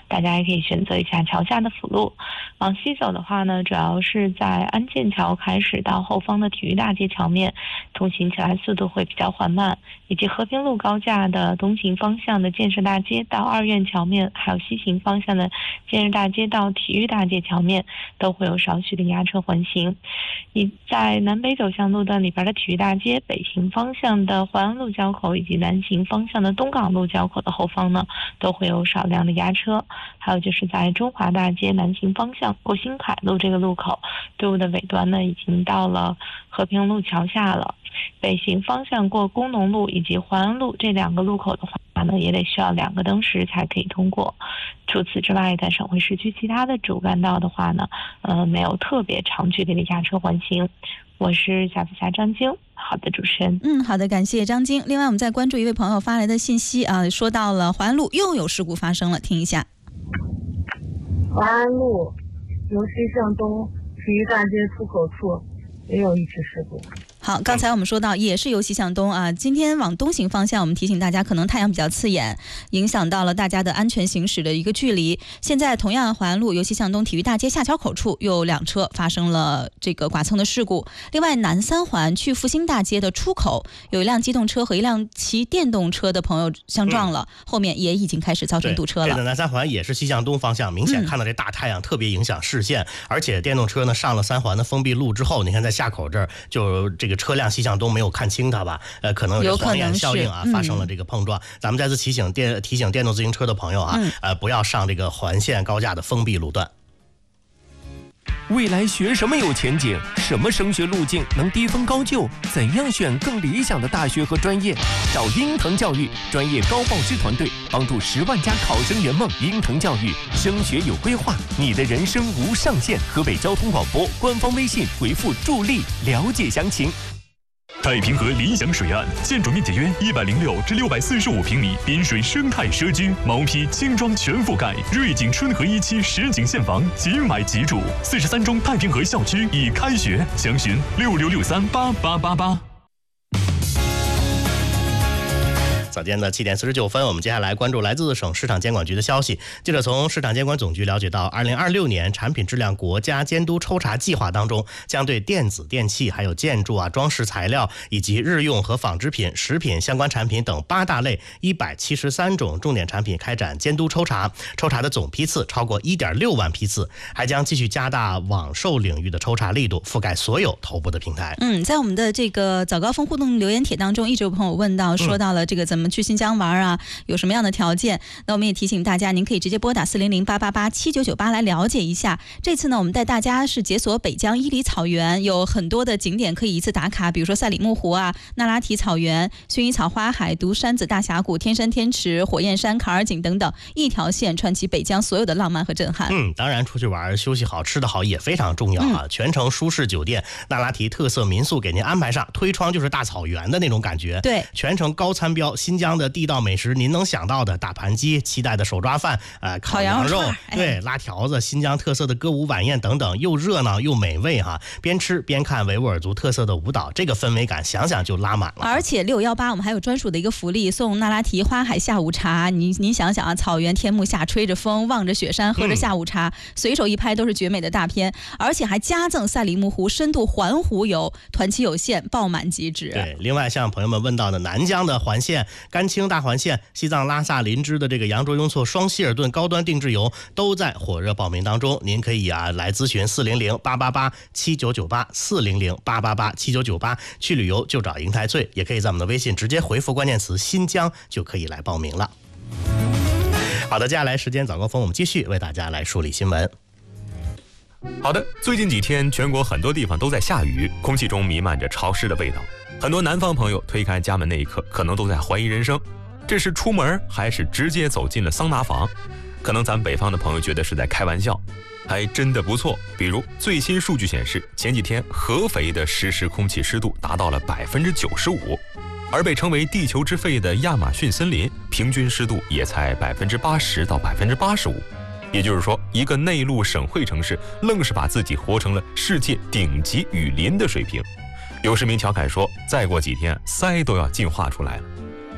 大家也可以选择一下桥下的辅路。往西走的话呢，主要是在安建桥开始到后方的体育大街桥面，通行起来速度会比较缓慢，以及和平路高架的东行方向的建设大街到二院桥面，还有西行方向的建设大街到体育大街桥面都会有少许的压车缓行。在南北走向路段里边的体育大街北行方向的淮安路交口以及南行方向的东港路交口的后方呢，都会有少量的压车。还有就是在中华大街南行方向过新凯路这个路口，队伍的尾端呢已经到了和平路桥下了。北行方向过工农路以及淮安路这2个路口的话呢，也得需要2个灯时才可以通过。除此之外，在省会市区其他的主干道的话呢，没有特别长距离的压车缓行。我是小紫霞张晶。好的，主持人。 好的，感谢张晶。另外，我们再关注一位朋友发来的信息啊，说到了淮安路又有事故发生了，听一下。 淮安路由西向东体育大街出口处也有一起事故。 好，刚才我们说到也是由西向东啊，今天往东行方向，我们提醒大家可能太阳比较刺眼，影响到了大家的安全行驶的一个距离。现在同样淮安路由西向东体育大街下桥口处又2车发生了这个剐蹭的事故。另外南三环去复兴大街的出口有一辆机动车和一辆骑电动车的朋友相撞了，后面也已经开始造成堵车了。 这个南三环也是西向东方向，明显看到这大太阳特别影响视线，而且电动车呢上了3环的封闭路之后，你看在下口这儿就这个车辆西向东没有看清它吧，可能有晃眼效应啊，发生了这个碰撞。咱们再次提醒电动自行车的朋友啊，不要上这个环线高架的封闭路段。 未来学什么有前景？什么升学路径能低分高就？怎样选更理想的大学和专业？找英腾教育专业高报师团队，帮助10万家考生圆梦。英腾教育升学有规划，你的人生无上限。河北交通广播官方微信回复助力了解详情。 太平河理想水岸，建筑面积约106至645平米，滨水生态社区，毛坯轻装全覆盖，瑞景春和1期实景现房，即买即住。43中太平河校区已开学，详询66638888。 早间的7点49分，我们接下来关注来自省市场监管局的消息。记者从市场监管总局了解到，2026年产品质量国家监督抽查计划当中，将对电子、电器、还有建筑装饰材料以及日用和纺织品、食品相关产品等8大类173种重点产品开展监督抽查，抽查的总批次超过1.6万批次，还将继续加大网售领域的抽查力度，覆盖所有头部的平台。 在我们的这个早高峰互动留言帖当中，一直有朋友问到，说到了这个怎么去新疆玩啊，有什么样的条件？那我们也提醒大家，您可以直接拨打400-888-7998来了解一下。这次呢，我们带大家是解锁北疆伊犁草原，有很多的景点可以一次打卡，比如说赛里木湖啊、那拉提草原、薰衣草花海、独山子大峡谷、天山天池、火焰山、坎儿井等等，一条线串起北疆所有的浪漫和震撼。 当然出去玩休息好吃得好也非常重要啊。全程舒适酒店、那拉提特色民宿给您安排上，推窗就是大草原的那种感觉。 对， 全程高餐标，新疆的地道美食您能想到的，大盘鸡、期待的手抓饭、烤羊肉，对，拉条子、新疆特色的歌舞晚宴等等，又热闹又美味哈。边吃边看维吾尔族特色的舞蹈，这个氛围感想想就拉满了。 而且618我们还有专属的一个福利，送那拉提花海下午茶。您想想啊，草原天幕下吹着风，望着雪山，喝着下午茶，随手一拍都是绝美的大片。而且还加赠赛里木湖深度环湖游，团期有限，爆满即止。 对，另外像朋友们问到的南疆的环线、甘青大环线、西藏拉萨林芝的这个羊卓雍措双希尔顿高端定制游都在火热报名当中，您可以来咨询400-888-7998 去旅游就找银泰翠，也可以在我们的微信直接回复关键词新疆就可以来报名了。好的，接下来时间早高峰，我们继续为大家来梳理新闻。 好的，最近几天全国很多地方都在下雨，空气中弥漫着潮湿的味道，很多南方朋友推开家门那一刻可能都在怀疑人生，这是出门还是直接走进了桑拿房？可能咱们北方的朋友觉得是在开玩笑，还真的不错。比如最新数据显示，前几天合肥的实时空气湿度达到了95%，而被称为地球之肺的亚马逊森林平均湿度也才80%到85%。也就是说，一个内陆省会城市愣是把自己活成了世界顶级雨林的水平。有市民调侃说，再过几天鳃都要进化出来了。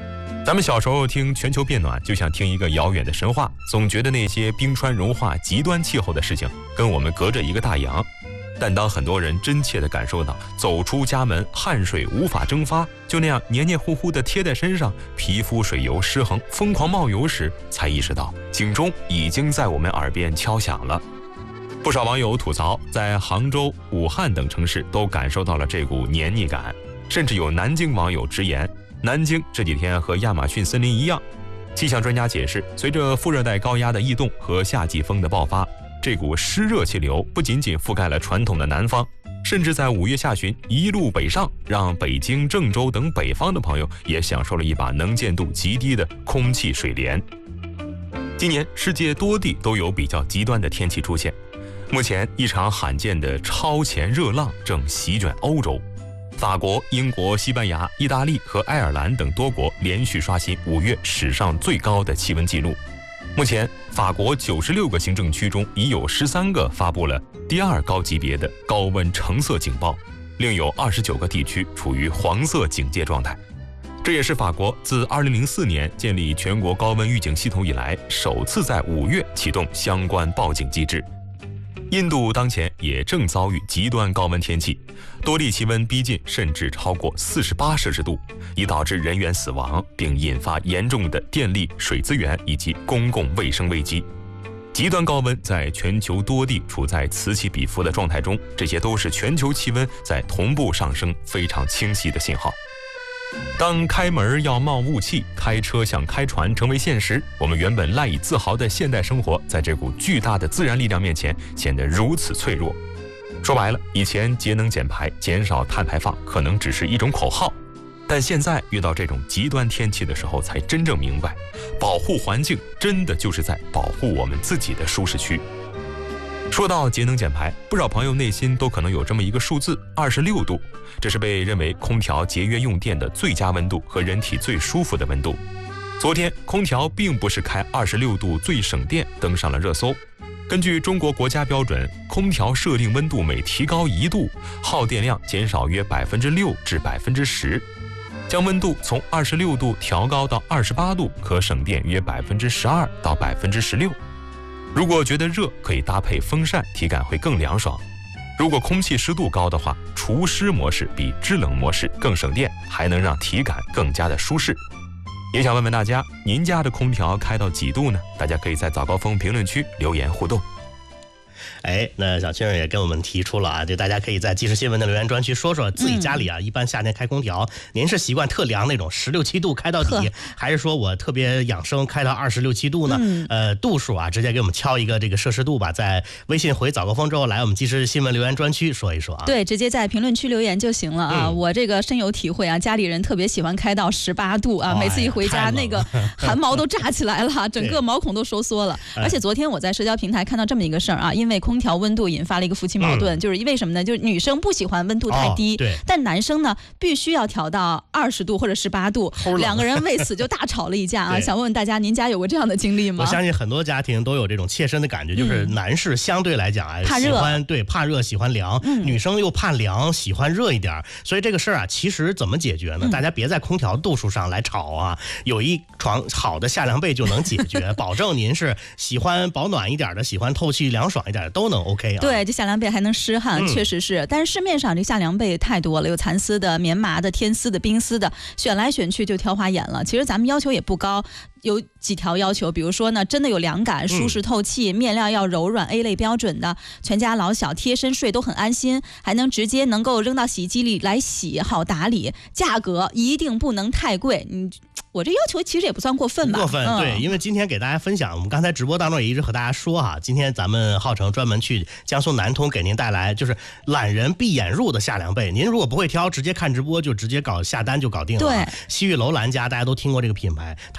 咱们小时候听全球变暖，就像听一个遥远的神话，总觉得那些冰川融化、极端气候的事情跟我们隔着一个大洋。但当很多人真切地感受到走出家门汗水无法蒸发，就那样黏黏糊糊地贴在身上，皮肤水油失衡，疯狂冒油时，才意识到警钟已经在我们耳边敲响了。不少网友吐槽，在杭州、武汉等城市都感受到了这股黏腻感，甚至有南京网友直言，南京这几天和亚马逊森林一样。气象专家解释，随着副热带高压的异动和夏季风的爆发，这股湿热气流不仅仅覆盖了传统的南方，甚至在5月下旬一路北上，让北京、郑州等北方的朋友也享受了一把能见度极低的空气水帘。今年世界多地都有比较极端的天气出现，目前一场罕见的超前热浪正席卷欧洲。法国、英国、西班牙、意大利和爱尔兰等多国连续刷新5月史上最高的气温纪录。目前，法国96个行政区中已有13个发布了第2高级别的高温橙色警报，另有29个地区处于黄色警戒状态。这也是法国自2004年建立全国高温预警系统以来，首次在5月启动相关报警机制。印度当前也正遭遇极端高温天气，多地气温逼近甚至超过48摄氏度，已导致人员死亡，并引发严重的电力、水资源以及公共卫生危机。极端高温在全球多地处在此起彼伏的状态中，这些都是全球气温在同步上升非常清晰的信号。当开门要冒雾气，开车像开船成为现实，我们原本赖以自豪的现代生活，在这股巨大的自然力量面前显得如此脆弱。说白了，以前节能减排、减少碳排放可能只是一种口号，但现在遇到这种极端天气的时候，才真正明白，保护环境真的就是在保护我们自己的舒适区。说到节能减排，不少朋友内心都可能有这么一个数字，26度，这是被认为空调节约用电的最佳温度和人体最舒服的温度。昨天，空调并不是开26度最省电登上了热搜。根据中国国家标准，空调设定温度每提高1度，耗电量减少约6%至10%。将温度从26度调高到28度，可省电约12%到16%。如果觉得热，可以搭配风扇，体感会更凉爽。如果空气湿度高的话，除湿模式比制冷模式更省电，还能让体感更加的舒适。也想问问大家，您家的空调开到几度呢？大家可以在早高峰评论区留言互动。 那小青儿也跟我们提出了啊，就大家可以在即时新闻的留言专区说说自己家里啊，一般夏天开空调，您是习惯特凉那种16、7度开到底，还是说我特别养生开到26、7度呢？度数啊，直接给我们敲一个这个摄氏度吧，在微信回早高峰之后来我们即时新闻留言专区说一说啊。 对，直接在评论区留言就行了啊。我这个深有体会啊，家里人特别喜欢开到18度啊，每次一回家那个汗毛都炸起来了，整个毛孔都收缩了。而且昨天我在社交平台看到这么一个事儿啊，因为空调温度引发了一个夫妻矛盾，就是为什么呢？就是女生不喜欢温度太低，但男生呢必须要调到20度或者18度，两个人为此就大吵了一架啊！想问问大家，您家有过这样的经历吗？ 我相信很多家庭都有这种切身的感觉，就是男士相对来讲啊， 怕热， 怕热喜欢凉，女生又怕凉喜欢热一点，所以这个事儿啊，其实怎么解决呢？大家别在空调度数上来吵啊，有一床好的夏凉被就能解决，保证您是喜欢保暖一点的，喜欢透气凉爽一点的都能 OK 啊。 对，这夏凉被还能湿汗，确实是。但是市面上这夏凉被太多了，有蚕丝的、棉麻的、天丝的、冰丝的，选来选去就挑花眼了。其实咱们要求也不高，有几条要求，比如说呢，真的有凉感、舒适透气，面料要柔软 A 类标准的，全家老小贴身睡都很安心，还能直接能够扔到洗衣机里来洗，好打理。价格一定不能太贵，我这要求其实也不算过分吧？ 过分，对，因为今天给大家分享，我们刚才直播当中也一直和大家说哈，今天咱们浩成专门去江苏南通给您带来就是懒人闭眼入的夏凉被，您如果不会挑，直接看直播就直接下单就搞定了。 对， 西域楼兰家大家都听过这个品牌，它这个冰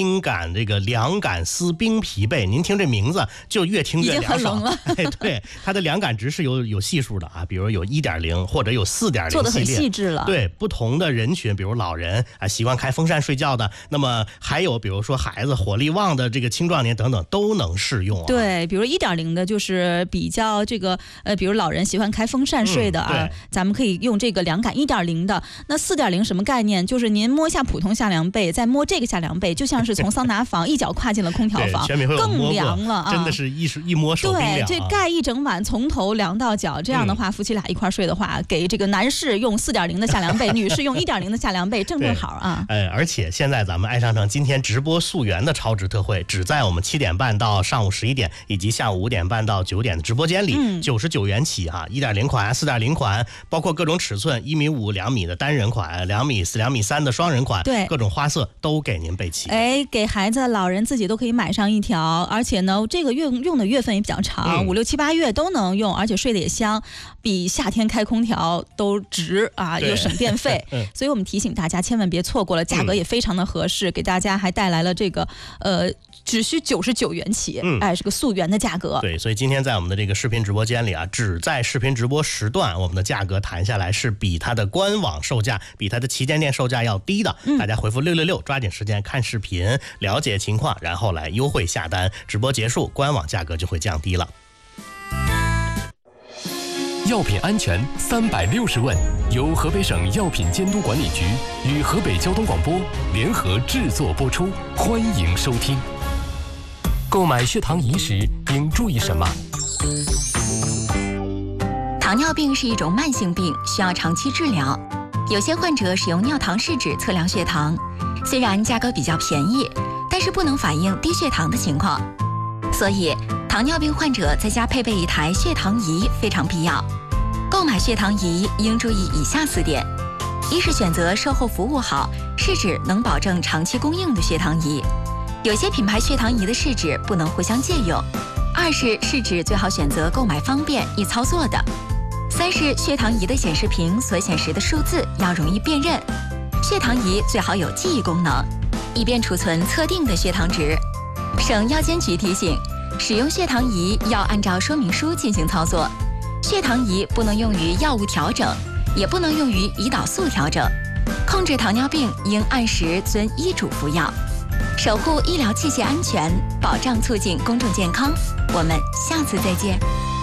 冰感、这个凉感丝冰疲惫，您听这名字就越听越凉爽了。对，它的凉感值是有系数的啊，比如有1.0或者有4.0， 做得很细致了。 对，不同的人群，比如老人啊，习惯开风扇睡觉的，那么还有比如说孩子火力旺的这个青壮年等等都能适用啊。 对，比如1.0的就是比较这个比如老人喜欢开风扇睡的啊，咱们可以用这个凉感1.0的。那4.0什么概念？就是您摸一下普通下凉被，再摸这个下凉被，就像是从桑拿房一脚跨进了空调房，更凉了啊！ 真的是一摸手冰凉啊。 对，这盖一整晚，从头凉到脚，这样的话，夫妻俩一块睡的话，给这个男士用4.0的下凉被，女士用1.0的下凉被，正好啊。 而且现在咱们爱商城今天直播溯源的超值特惠，只在我们7点半到上午11点，以及下午5点半到9点的直播间里，99元起啊，1.0款、4.0款，包括各种尺寸，1.5米、2米的单人款，2米4、2米3的双人款， 对， 各种花色都给您备齐。 给孩子、老人自己都可以买上一条，而且呢，这个用的月份也比较长，5、6、7、8月都能用，而且睡得也香，比夏天开空调都值啊，又省电费。所以我们提醒大家千万别错过了，价格也非常的合适，给大家还带来了这个只需99元起，是个溯源的价格。 对，所以今天在我们的这个视频直播间里啊，只在视频直播时段，我们的价格谈下来是比它的官网售价、比它的旗舰店售价要低的。大家回复666，抓紧时间看视频，了解情况，然后来优惠下单。直播结束，官网价格就会降低了。 药品安全360问，由河北省药品监督管理局与河北交通广播联合制作播出，欢迎收听。购买血糖仪时应注意什么？ 糖尿病是一种慢性病，需要长期治疗。有些患者使用尿糖试纸测量血糖，虽然价格比较便宜，但是不能反映低血糖的情况。所以，糖尿病患者在家配备一台血糖仪非常必要。购买血糖仪应注意以下4点：一是选择售后服务好、试纸能保证长期供应的血糖仪。有些品牌血糖仪的试纸不能互相借用。2是试纸最好选择购买方便、易操作的。3是血糖仪的显示屏所显示的数字要容易辨认。血糖仪最好有记忆功能，以便储存测定的血糖值。省药监局提醒，使用血糖仪要按照说明书进行操作。血糖仪不能用于药物调整，也不能用于胰岛素调整。控制糖尿病应按时遵医嘱服药，守护医疗器械安全，保障促进公众健康。我们下次再见。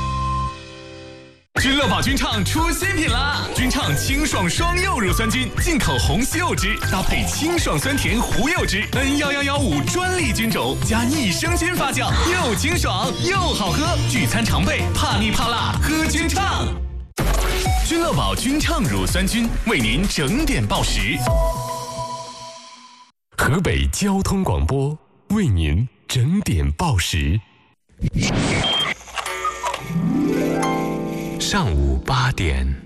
君乐宝君畅出新品啦！君畅清爽双柚乳酸菌，进口红西柚汁，搭配清爽酸甜胡柚汁，N11115专利菌种，加益生菌发酵，又清爽又好喝。聚餐常备，怕腻怕辣，喝君畅。君乐宝君畅乳酸菌为您整点报时。 河北交通广播为您整点报时。 上午8点。